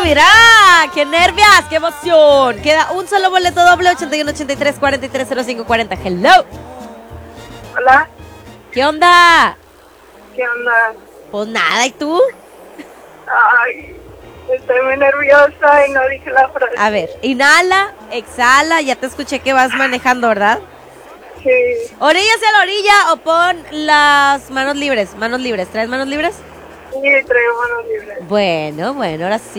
mira! ¡Qué nervios! ¡Qué emoción! Queda un solo boleto doble, 81 83 43 05 40. ¡Hello! Hola, ¿Qué onda? ¿qué onda? Pues nada, ¿y tú? Ay, estoy muy nerviosa y no dije la frase. A ver, inhala, exhala, ya te escuché que vas manejando, ¿verdad? Sí, Orilla hacia la orilla o pon las manos libres, ¿traes manos libres? sí, traigo manos libres. Bueno, ahora sí.